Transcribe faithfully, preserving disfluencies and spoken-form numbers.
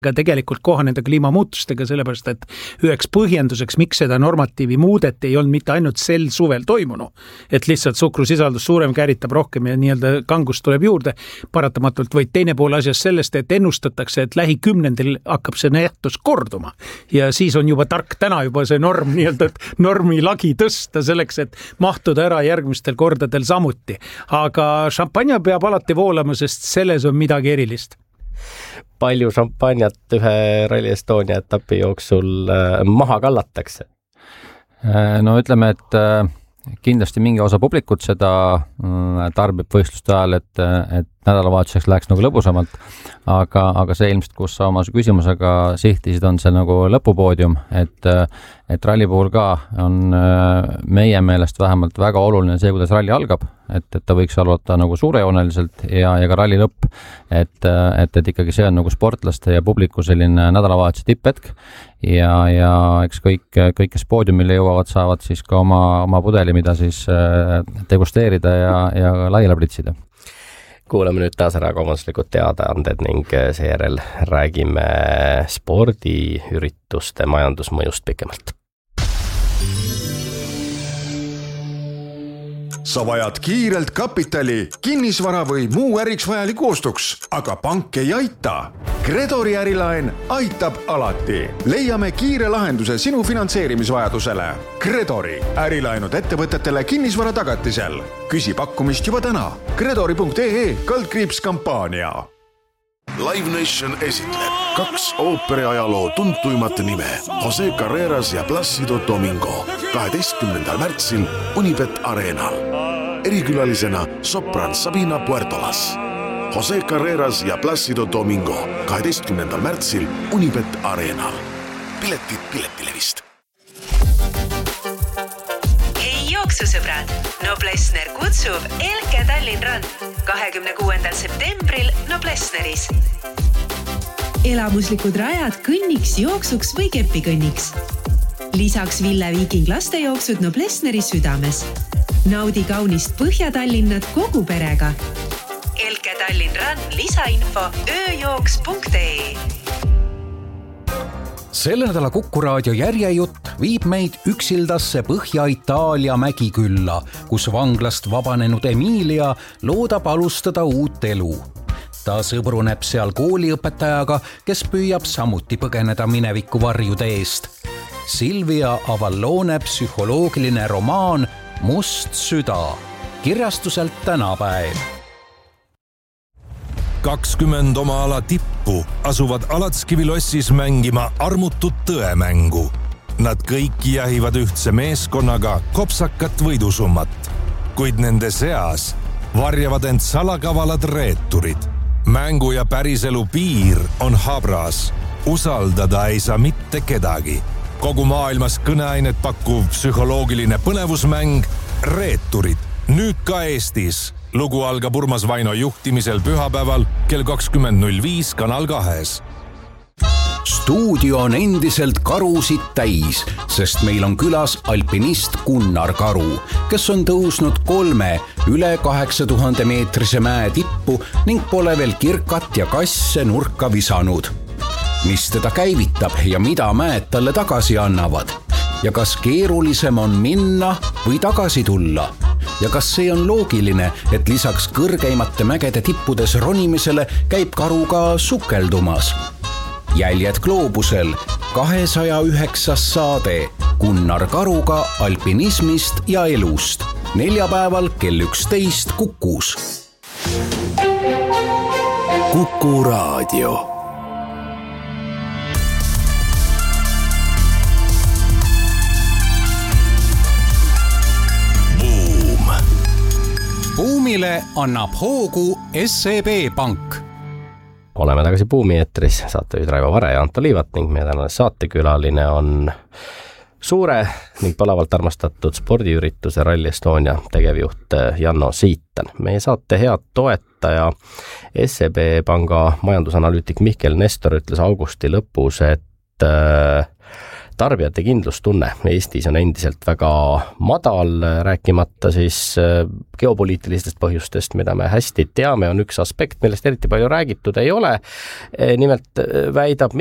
ka tegelikult kohaneda kliimamuutustega, sellepärast et üheks põhjenduseks, miks seda normatiivi muudeti, ei olnud mitte ainult sel suvel toimunu, et lihtsalt suhkrusisaldus suurem käritab rohkem ja nii-öelda kangust tuleb juurde paratamatult, vaid teine pool asjast sellest, et ennustatakse, et lähikümnendil hakkab see nähtus korduma ja siis on juba tark täna juba see norm nii-öelda normi lagi tõsta selleks, et mahtuda ära järgmistel kordadel samuti. Aga šampanja peab alati voolama, sest selles on midagi erilist. Palju šampanjat ühe Rally Estonia etapi jooksul maha kallatakse? No ütleme, et kindlasti mingi osa publikut seda tarbib võistluste ajal, et, et nädalavahetuseks läheks nagu lõbusamalt, aga, aga see ilmselt, kus sa oma küsimusega sihtisid, on see nagu lõpupoodium, et, et ralli puhul ka on meie meelest vähemalt väga oluline see, kuidas ralli algab, et, et ta võiks alata nagu suurejooneliselt ja, ja ka ralli lõpp, et, et, et ikkagi see on nagu sportlaste ja publiku selline nädalavahetuse tipphetk ja, ja eks kõik, kõik, kes poodiumile jõuavad, saavad siis ka oma, oma pudeli, mida siis degusteerida ja, ja laiale pritsida. Kuulame nüüd taas ära kaubanduslikud teadaanded ning seejärel räägime spordiürituste majandusmõjust pikemalt. Sa vajad kiirelt kapitali, kinnisvara või muu äriks vajaliku ostuks, aga pank ei aita. Gredori ärilaen aitab alati. Leiame kiire lahenduse sinu finantseerimisvajadusele. Gredori ärilaenud ettevõtetele kinnisvara tagatisel. Küsi pakkumist juba täna. Gredori punkt ee kaldkriips kampaania. Live Nation esitleb kaks ooperiajaloo tuntuimat nime, Jose Carreras ja Plácido Domingo, kaheteistkümnendal märtsil Unibet Arenal. Erikülalisena sopran Sabina Puertolas. Jose Carreras ja Plácido Domingo, kaheteistkümnendal märtsil Unibet Arenal. Piletid Piletilevist. Hei jooksusõbrad, Noblessner kutsub Elke Tallinn Run kahekümne kuuendal septembril Noblessneris. Elamuslikud rajad kõnniks, jooksuks või kepikõnniks. Lisaks Ville Viiking lastejooksud Noblessneri südames. Naudi kaunist Põhja-Tallinnat kogu perega. Elke Tallinn Run lisainfo ööjooks punkt ee. Selle nädala Kuku Raadio järjejutt viib meid üksildasse Põhja-Itaalia mägikülla, kus vanglast vabanenud Emilia loodab alustada uut elu. Ta sõbruneb seal kooliõpetajaga, kes püüab samuti põgeneda mineviku varjude eest. Silvia Avallone psühholoogiline romaan Must süda, kirjastuselt Tänapäev. kakskümmend oma ala tippu asuvad Alatskivilossis mängima armutut tõemängu. Nad kõik jahivad ühtse meeskonnaga kopsakat võidusummat, kuid nende seas varjavad end salakavalad reeturid. Mängu ja päriselu piir on habras. Usaldada ei saa mitte kedagi. Kogu maailmas kõneainet pakkuv psühholoogiline põnevusmäng Reeturid. Nüüd ka Eestis. Lugu algab Urmas Vaino juhtimisel pühapäeval kell kakskümmend null viis Kanal kahes. Stuudio on endiselt karusid täis, sest meil on külas alpinist Gunnar Karu, kes on tõusnud kolme üle kaheksa tuhande meetrise mäe tippu ning pole veel kirkat ja kasse nurka visanud. Mis teda käivitab ja mida mäed talle tagasi annavad? Ja kas keerulisem on minna või tagasi tulla? Ja kas see on loogiline, et lisaks kõrgeimate mägede tippudes ronimisele käib Karu ka sukeldumas? Jäljed gloobusel, kahesaja üheksas saade Gunnar Karuga alpinismist ja elust. Neljapäeval kell üksteist Kukus. Kuku Raadio. Buumile annab hoogu S E B Pank. Oleme tagasi Buumi eetris, saatejuhid Raivo Vare ja Anto Liivat ning meie tänane saatekülaline on suure ning palavalt armastatud spordiürituse Rally Estonia tegevjuht Janno Siitan. Meie saate head toetaja S E B Panga majandusanalüütik Mihkel Nestor ütles augusti lõpus, et tarbijate kindlustunne Eestis on endiselt väga madal, rääkimata siis geopoliitilistest põhjustest, mida me hästi teame, on üks aspekt, millest eriti palju räägitud ei ole. Nimelt väidab